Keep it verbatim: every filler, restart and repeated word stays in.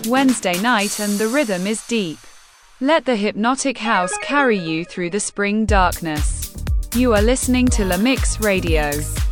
Wednesday night and the rhythm is deep. Let the hypnotic house carry you through the spring darkness. You are listening to La Mix Radio.